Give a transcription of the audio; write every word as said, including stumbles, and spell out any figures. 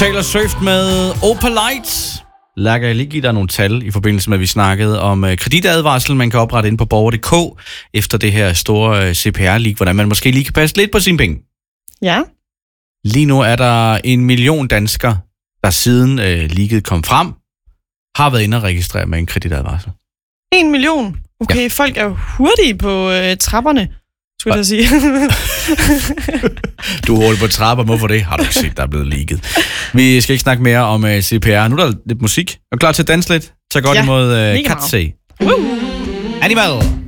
Taylor Swift med Opalite. Lærker, jeg lige give dig nogle tal i forbindelse med, at vi snakkede om uh, kreditadvarsel, man kan oprette ind på borger punktum d k efter det her store uh, C P R-leak, hvordan man måske lige kan passe lidt på sine penge. Ja. Lige nu er der en million danskere, der siden uh, leaket kom frem, har været inde og registrere med en kreditadvarsel. En million? Okay, ja. Folk er hurtige på uh, trapperne, skulle jeg sige. Du er hurtigt på trapper, hvorfor det? Har du ikke set, der er blevet leaket. Vi skal ikke snakke mere om uh, C P R. Nu er der lidt musik. Er du klar til at danse lidt? Tag godt ja, imod uh, Katsé. Uh. Animal.